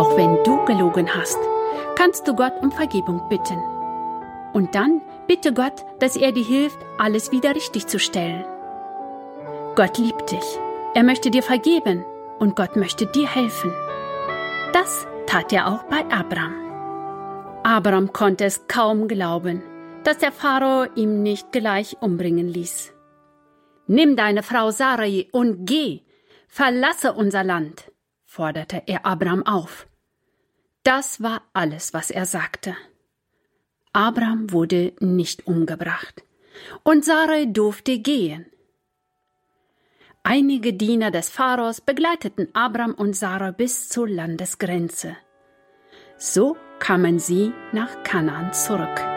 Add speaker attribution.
Speaker 1: Auch wenn du gelogen hast, kannst du Gott um Vergebung bitten. Und dann bitte Gott, dass er dir hilft, alles wieder richtig zu stellen. Gott liebt dich. Er möchte dir vergeben und Gott möchte dir helfen. Das tat er auch bei Abram. Abram konnte es kaum glauben, dass der Pharao ihn nicht gleich umbringen ließ. »Nimm deine Frau Sarai und geh, verlasse unser Land«, forderte er Abram auf. Das war alles, was er sagte. Abram wurde nicht umgebracht und Sarai durfte gehen. Einige Diener des Pharaos begleiteten Abram und Sarai bis zur Landesgrenze. So kamen sie nach Kanaan zurück.